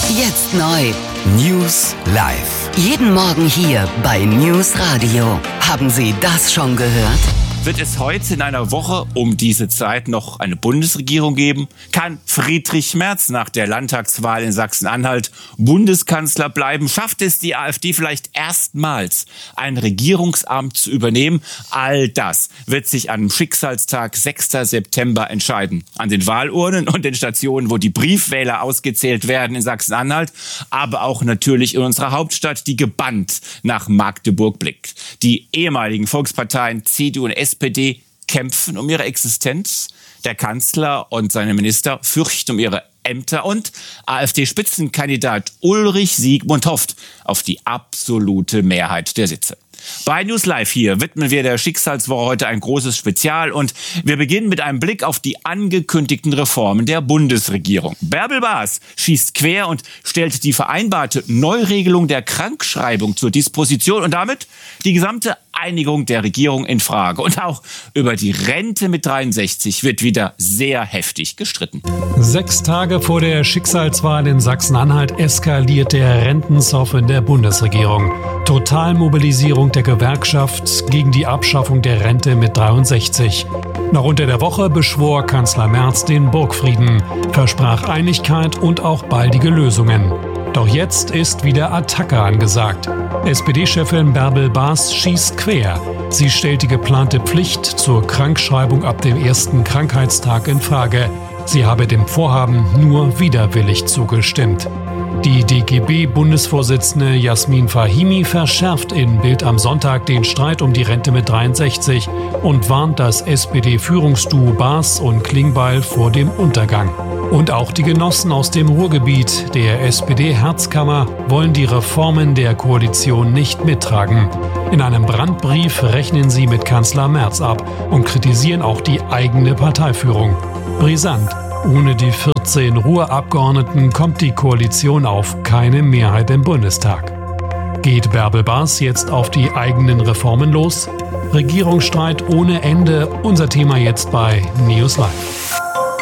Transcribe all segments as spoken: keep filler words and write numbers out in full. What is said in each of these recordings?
Jetzt neu. News live. Jeden Morgen hier bei News Radio. Haben Sie das schon gehört? Wird es heute in einer Woche um diese Zeit noch eine Bundesregierung geben? Kann Friedrich Merz nach der Landtagswahl in Sachsen-Anhalt Bundeskanzler bleiben? Schafft es die AfD vielleicht erstmals, ein Regierungsamt zu übernehmen? All das wird sich am Schicksalstag sechster September entscheiden. An den Wahlurnen und den Stationen, wo die Briefwähler ausgezählt werden in Sachsen-Anhalt, aber auch natürlich in unserer Hauptstadt, die gebannt nach Magdeburg blickt. Die ehemaligen Volksparteien C D U und S D U S P D kämpfen um ihre Existenz. Der Kanzler und seine Minister fürchten um ihre Ämter und AfD-Spitzenkandidat Ulrich Siegmund hofft auf die absolute Mehrheit der Sitze. Bei News Live hier widmen wir der Schicksalswoche heute ein großes Spezial und wir beginnen mit einem Blick auf die angekündigten Reformen der Bundesregierung. Bärbel Baas schießt quer und stellt die vereinbarte Neuregelung der Krankschreibung zur Disposition und damit die gesamte Einigung der Regierung in Frage. Und auch über die Rente mit dreiundsechzig wird wieder sehr heftig gestritten. Sechs Tage vor der Schicksalswahl in Sachsen-Anhalt eskaliert der Rentenzoff in der Bundesregierung. Totalmobilisierung der Gewerkschaft gegen die Abschaffung der Rente mit dreiundsechzig. Noch unter der Woche beschwor Kanzler Merz den Burgfrieden, versprach Einigkeit und auch baldige Lösungen. Doch jetzt ist wieder Attacke angesagt. S P D-Chefin Bärbel Baas schießt quer. Sie stellt die geplante Pflicht zur Krankschreibung ab dem ersten Krankheitstag in Frage. Sie habe dem Vorhaben nur widerwillig zugestimmt. Die D G B-Bundesvorsitzende Jasmin Fahimi verschärft in Bild am Sonntag den Streit um die Rente mit dreiundsechzig und warnt das S P D-Führungsduo Baas und Klingbeil vor dem Untergang. Und auch die Genossen aus dem Ruhrgebiet, der S P D-Herzkammer, wollen die Reformen der Koalition nicht mittragen. In einem Brandbrief rechnen sie mit Kanzler Merz ab und kritisieren auch die eigene Parteiführung. Brisant. Ohne die vierzehn Ruhrabgeordneten kommt die Koalition auf keine Mehrheit im Bundestag. Geht Bärbel Baas jetzt auf die eigenen Reformen los? Regierungsstreit ohne Ende, unser Thema jetzt bei News Live.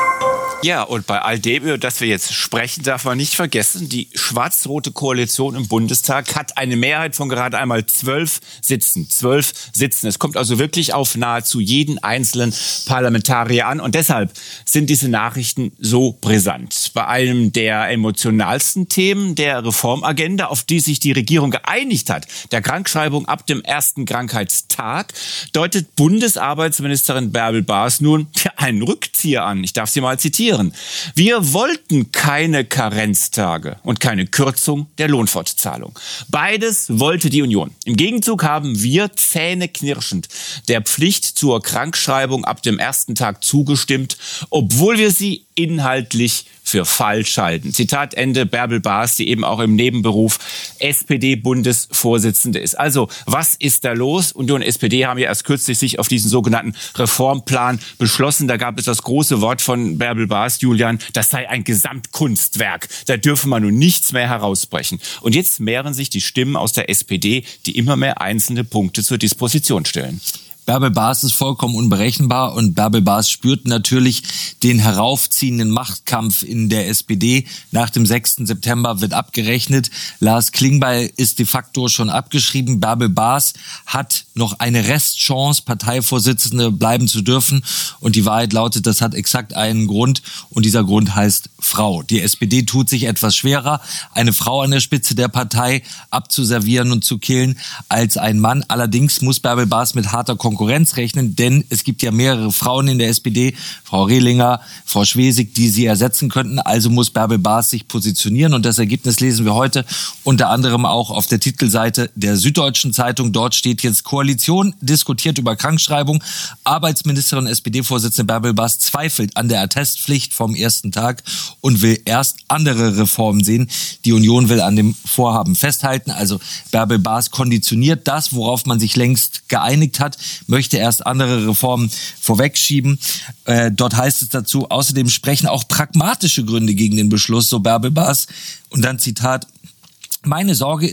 Ja, und bei all dem, über das wir jetzt sprechen, darf man nicht vergessen, die schwarz-rote Koalition im Bundestag hat eine Mehrheit von gerade einmal zwölf Sitzen. Zwölf Sitzen. Es kommt also wirklich auf nahezu jeden einzelnen Parlamentarier an. Und deshalb sind diese Nachrichten so brisant. Bei einem der emotionalsten Themen der Reformagenda, auf die sich die Regierung geeinigt hat, der Krankschreibung ab dem ersten Krankheitstag, deutet Bundesarbeitsministerin Bärbel Baas nun einen Rückzieher an. Ich darf sie mal zitieren. Wir wollten keine Karenztage und keine Kürzung der Lohnfortzahlung. Beides wollte die Union. Im Gegenzug haben wir zähneknirschend der Pflicht zur Krankschreibung ab dem ersten Tag zugestimmt, obwohl wir sie inhaltlich für falsch halten. Zitat Ende, Bärbel Baas, die eben auch im Nebenberuf S P D-Bundesvorsitzende ist. Also, was ist da los? Union und S P D haben ja erst kürzlich sich auf diesen sogenannten Reformplan beschlossen. Da gab es das große Wort von Bärbel Baas, Julian, das sei ein Gesamtkunstwerk. Da dürfe man nun nichts mehr herausbrechen. Und jetzt mehren sich die Stimmen aus der S P D, die immer mehr einzelne Punkte zur Disposition stellen. Bärbel Baas ist vollkommen unberechenbar und Bärbel Baas spürt natürlich den heraufziehenden Machtkampf in der S P D. Nach dem sechsten September wird abgerechnet. Lars Klingbeil ist de facto schon abgeschrieben. Bärbel Baas hat noch eine Restchance, Parteivorsitzende bleiben zu dürfen. Und die Wahrheit lautet, das hat exakt einen Grund. Und dieser Grund heißt Frau. Die S P D tut sich etwas schwerer, eine Frau an der Spitze der Partei abzuservieren und zu killen, als ein Mann. Allerdings muss Bärbel Baas mit harter Konkurrenz Konkurrenz rechnen, denn es gibt ja mehrere Frauen in der S P D, Frau Rehlinger, Frau Schwesig, die sie ersetzen könnten. Also muss Bärbel Baas sich positionieren und das Ergebnis lesen wir heute unter anderem auch auf der Titelseite der Süddeutschen Zeitung. Dort steht jetzt: Koalition diskutiert über Krankschreibung. Arbeitsministerin und S P D-Vorsitzende Bärbel Baas zweifelt an der Attestpflicht vom ersten Tag und will erst andere Reformen sehen. Die Union will an dem Vorhaben festhalten. Also Bärbel Baas konditioniert das, worauf man sich längst geeinigt hat, möchte erst andere Reformen vorwegschieben. Äh, dort heißt es dazu, außerdem sprechen auch pragmatische Gründe gegen den Beschluss, so Bärbel Baas. Und dann Zitat: Meine Sorge ist,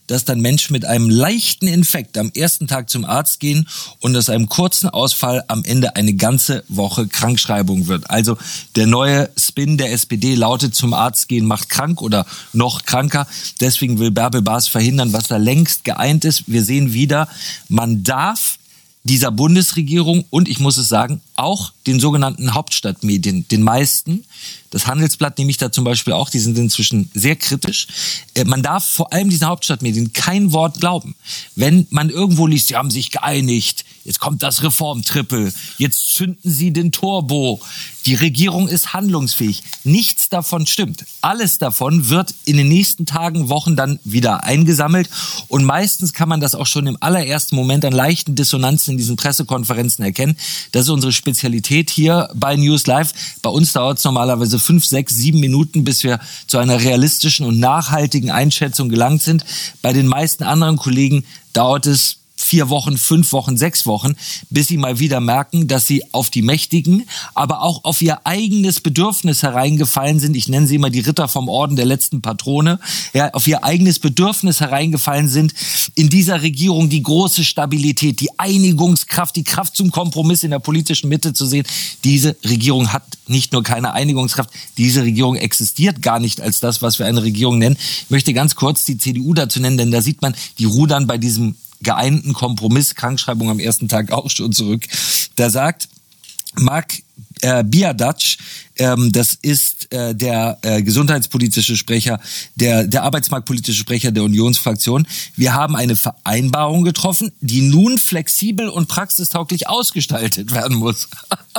dass dann Menschen mit einem leichten Infekt am ersten Tag zum Arzt gehen und aus einem kurzen Ausfall am Ende eine ganze Woche Krankschreibung wird. Also der neue Spin der S P D lautet, zum Arzt gehen macht krank oder noch kranker. Deswegen will Bärbel Baas verhindern, was da längst geeint ist. Wir sehen wieder, man darf dieser Bundesregierung und ich muss es sagen, auch den sogenannten Hauptstadtmedien, den meisten, das Handelsblatt nehme ich da zum Beispiel auch, die sind inzwischen sehr kritisch. Man darf vor allem diesen Hauptstadtmedien kein Wort glauben. Wenn man irgendwo liest, sie haben sich geeinigt, jetzt kommt das Reformtrippel, jetzt zünden sie den Turbo, die Regierung ist handlungsfähig. Nichts davon stimmt. Alles davon wird in den nächsten Tagen, Wochen dann wieder eingesammelt und meistens kann man das auch schon im allerersten Moment an leichten Dissonanzen in diesen Pressekonferenzen erkennen. Das ist unsere Spezialität hier bei News Live. Bei uns dauert es normalerweise fünf, sechs, sieben Minuten, bis wir zu einer realistischen und nachhaltigen Einschätzung gelangt sind. Bei den meisten anderen Kollegen dauert es vier Wochen, fünf Wochen, sechs Wochen, bis sie mal wieder merken, dass sie auf die Mächtigen, aber auch auf ihr eigenes Bedürfnis hereingefallen sind. Ich nenne sie immer die Ritter vom Orden der letzten Patrone. Ja, auf ihr eigenes Bedürfnis hereingefallen sind, in dieser Regierung die große Stabilität, die Einigungskraft, die Kraft zum Kompromiss in der politischen Mitte zu sehen. Diese Regierung hat nicht nur keine Einigungskraft, diese Regierung existiert gar nicht als das, was wir eine Regierung nennen. Ich möchte ganz kurz die C D U dazu nennen, denn da sieht man, die rudern bei diesem geeinten Kompromiss, Krankschreibung am ersten Tag auch schon zurück. Da sagt Marc äh, Biadac, ähm, das ist äh, der äh, gesundheitspolitische Sprecher, der, der arbeitsmarktpolitische Sprecher der Unionsfraktion. Wir haben eine Vereinbarung getroffen, die nun flexibel und praxistauglich ausgestaltet werden muss.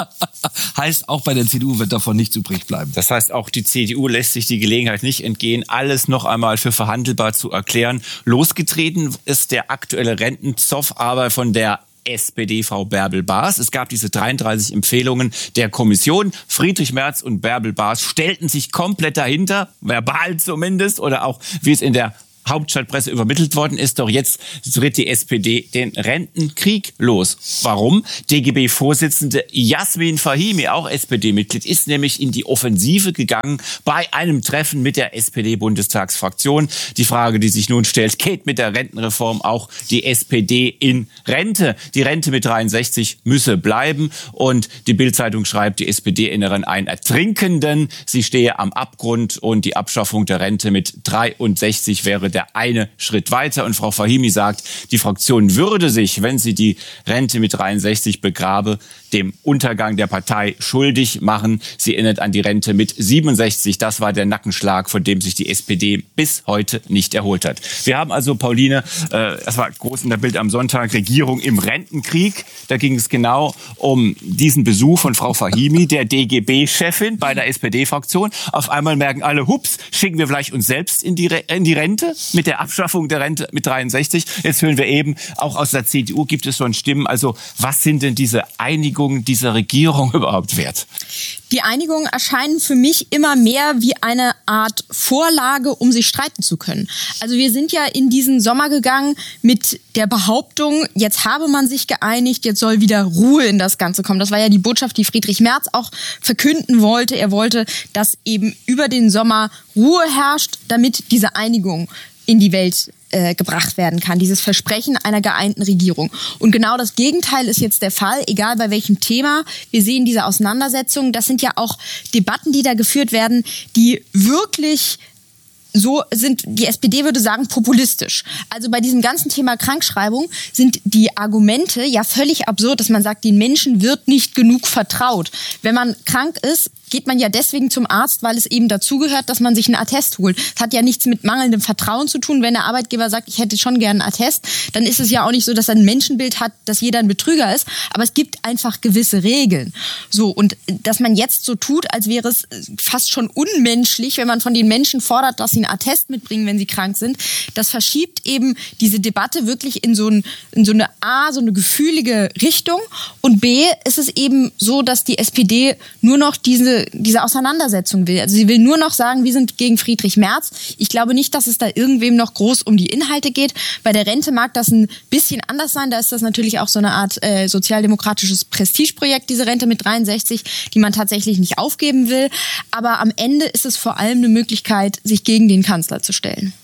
Heißt, auch bei der C D U wird davon nichts übrig bleiben. Das heißt, auch die C D U lässt sich die Gelegenheit nicht entgehen, alles noch einmal für verhandelbar zu erklären. Losgetreten ist der aktuelle Rentenzoff aber von der S P D-Frau Bärbel Baas. Es gab diese dreiunddreißig Empfehlungen der Kommission. Friedrich Merz und Bärbel Baas stellten sich komplett dahinter, verbal zumindest, oder auch, wie es in der Hauptstadtpresse übermittelt worden ist, doch jetzt tritt die S P D den Rentenkrieg los. Warum? D G B-Vorsitzende Yasmin Fahimi, auch S P D-Mitglied, ist nämlich in die Offensive gegangen bei einem Treffen mit der S P D-Bundestagsfraktion. Die Frage, die sich nun stellt, geht mit der Rentenreform auch die S P D in Rente? Die Rente mit dreiundsechzig müsse bleiben und die Bild-Zeitung schreibt, die S P D erinnere an einen Ertrinkenden. Sie stehe am Abgrund und die Abschaffung der Rente mit dreiundsechzig wäre der eine Schritt weiter. Und Frau Fahimi sagt, die Fraktion würde sich, wenn sie die Rente mit dreiundsechzig begrabe, dem Untergang der Partei schuldig machen. Sie erinnert an die Rente mit siebenundsechzig. Das war der Nackenschlag, von dem sich die S P D bis heute nicht erholt hat. Wir haben also, Pauline, äh, das war groß in der Bild am Sonntag, Regierung im Rentenkrieg. Da ging es genau um diesen Besuch von Frau Fahimi, der D G B-Chefin bei der S P D-Fraktion. Auf einmal merken alle, hups, schicken wir vielleicht uns selbst in die, Re- in die Rente mit der Abschaffung der Rente mit dreiundsechzig. Jetzt hören wir eben, auch aus der C D U gibt es schon Stimmen. Also was sind denn diese Einigungen dieser Regierung überhaupt wert? Die Einigungen erscheinen für mich immer mehr wie eine Art Vorlage, um sich streiten zu können. Also wir sind ja in diesen Sommer gegangen mit der Behauptung, jetzt habe man sich geeinigt, jetzt soll wieder Ruhe in das Ganze kommen. Das war ja die Botschaft, die Friedrich Merz auch verkünden wollte. Er wollte, dass eben über den Sommer Ruhe herrscht, damit diese Einigung in die Welt äh, gebracht werden kann, dieses Versprechen einer geeinten Regierung. Und genau das Gegenteil ist jetzt der Fall, egal bei welchem Thema. Wir sehen diese Auseinandersetzungen, das sind ja auch Debatten, die da geführt werden, die wirklich so sind, die S P D würde sagen, populistisch. Also bei diesem ganzen Thema Krankschreibung sind die Argumente ja völlig absurd, dass man sagt, den Menschen wird nicht genug vertraut. Wenn man krank ist, geht man ja deswegen zum Arzt, weil es eben dazugehört, dass man sich einen Attest holt. Das hat ja nichts mit mangelndem Vertrauen zu tun. Wenn der Arbeitgeber sagt, ich hätte schon gerne einen Attest, dann ist es ja auch nicht so, dass er ein Menschenbild hat, dass jeder ein Betrüger ist. Aber es gibt einfach gewisse Regeln. So, und dass man jetzt so tut, als wäre es fast schon unmenschlich, wenn man von den Menschen fordert, dass sie einen Attest mitbringen, wenn sie krank sind, das verschiebt eben diese Debatte wirklich in so, ein, in so eine A, so eine gefühlige Richtung. Und B, ist es eben so, dass die S P D nur noch diese diese Auseinandersetzung will. Also sie will nur noch sagen, wir sind gegen Friedrich Merz. Ich glaube nicht, dass es da irgendwem noch groß um die Inhalte geht. Bei der Rente mag das ein bisschen anders sein. Da ist das natürlich auch so eine Art äh, sozialdemokratisches Prestigeprojekt, diese Rente mit dreiundsechzig, die man tatsächlich nicht aufgeben will. Aber am Ende ist es vor allem eine Möglichkeit, sich gegen den Kanzler zu stellen.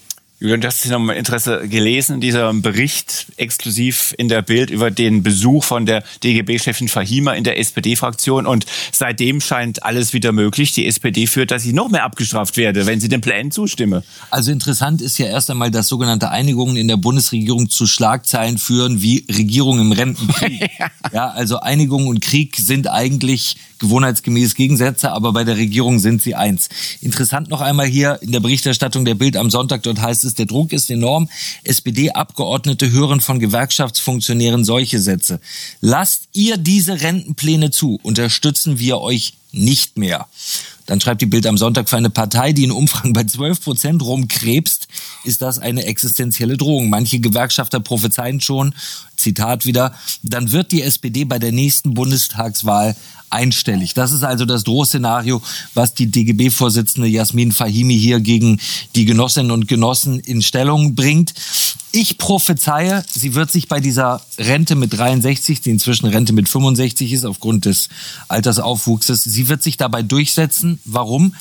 Julian, du hast noch mal Interesse gelesen, dieser Bericht exklusiv in der Bild über den Besuch von der D G B-Chefin Fahimi in der S P D-Fraktion. Und seitdem scheint alles wieder möglich. Die S P D führt, dass sie noch mehr abgestraft werde, wenn sie den Plänen zustimme. Also interessant ist ja erst einmal, dass sogenannte Einigungen in der Bundesregierung zu Schlagzeilen führen wie Regierung im Rentenkrieg. ja. ja, also Einigung und Krieg sind eigentlich gewohnheitsgemäß Gegensätze, aber bei der Regierung sind sie eins. Interessant noch einmal hier in der Berichterstattung der Bild am Sonntag, dort heißt es, der Druck ist enorm. S P D-Abgeordnete hören von Gewerkschaftsfunktionären solche Sätze. Lasst ihr diese Rentenpläne zu, unterstützen wir euch nicht mehr. Dann schreibt die Bild am Sonntag, für eine Partei, die in Umfragen bei zwölf Prozent rumkrebst, ist das eine existenzielle Drohung. Manche Gewerkschafter prophezeien schon, Zitat wieder, dann wird die S P D bei der nächsten Bundestagswahl einstellig. Das ist also das Drohszenario, was die D G B-Vorsitzende Jasmin Fahimi hier gegen die Genossinnen und Genossen in Stellung bringt. Ich prophezeie, sie wird sich bei dieser Rente mit dreiundsechzig, die inzwischen Rente mit fünfundsechzig ist, aufgrund des Altersaufwuchses, sie wird sich dabei durchsetzen. Warum?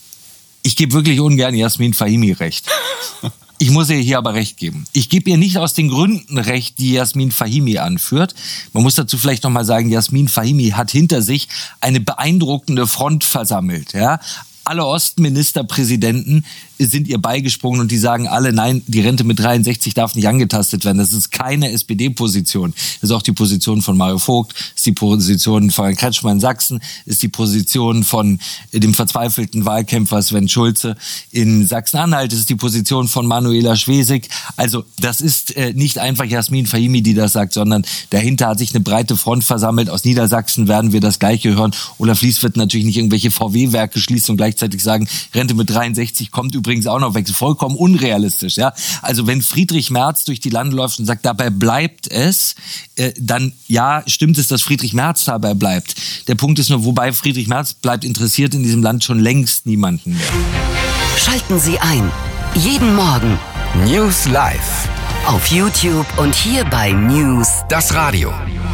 Ich gebe wirklich ungern Jasmin Fahimi recht. Ich muss ihr hier aber recht geben. Ich gebe ihr nicht aus den Gründen recht, die Jasmin Fahimi anführt. Man muss dazu vielleicht noch mal sagen, Jasmin Fahimi hat hinter sich eine beeindruckende Front versammelt, ja. Alle Ostministerpräsidenten sind ihr beigesprungen und die sagen alle, nein, die Rente mit dreiundsechzig darf nicht angetastet werden. Das ist keine S P D-Position. Das ist auch die Position von Mario Vogt, ist die Position von Kretschmann in Sachsen, ist die Position von dem verzweifelten Wahlkämpfer Sven Schulze in Sachsen-Anhalt, ist die Position von Manuela Schwesig. Also das ist äh, nicht einfach Jasmin Fahimi, die das sagt, sondern dahinter hat sich eine breite Front versammelt. Aus Niedersachsen werden wir das Gleiche hören. Olaf Lies wird natürlich nicht irgendwelche V W-Werke schließen und gleichzeitig sagen, Rente mit dreiundsechzig kommt übrigens auch noch weg. Vollkommen unrealistisch. Ja? Also wenn Friedrich Merz durch die Lande läuft und sagt, dabei bleibt es, äh, dann ja, stimmt es, dass Friedrich Merz dabei bleibt. Der Punkt ist nur, wobei Friedrich Merz bleibt interessiert in diesem Land schon längst niemanden mehr. Schalten Sie ein. Jeden Morgen News Live. auf YouTube und hier bei News Das Radio.